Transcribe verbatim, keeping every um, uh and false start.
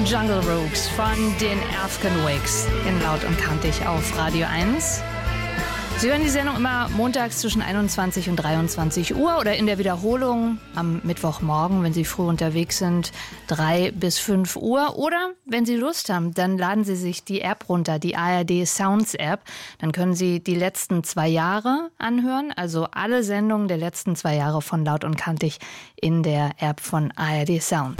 Jungle Rooks von den African Wakes in Laut und Kantig auf Radio eins. Sie hören die Sendung immer montags zwischen einundzwanzig und dreiundzwanzig Uhr oder in der Wiederholung am Mittwochmorgen, wenn Sie früh unterwegs sind, drei bis fünf Uhr. Oder wenn Sie Lust haben, dann laden Sie sich die App runter, die A R D Sounds App. Dann können Sie die letzten zwei Jahre anhören, also alle Sendungen der letzten zwei Jahre von Laut und Kantig in der App von A R D Sound.